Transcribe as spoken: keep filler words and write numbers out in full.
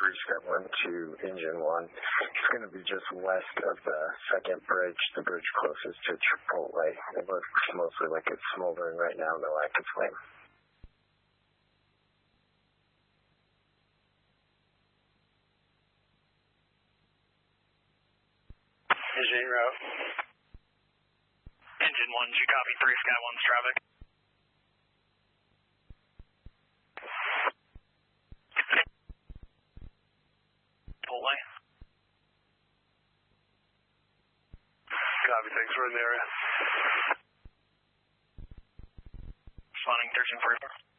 three Sky one to engine one. It's going to be just west of the second bridge, the bridge closest to Chipotle. It looks mostly like it's smoldering right now, no active flame. Engine route. Engine one, did you copy three Sky one's traffic? Chipotle. Copy, thanks, we're in the area. Responding thirteen forty-four.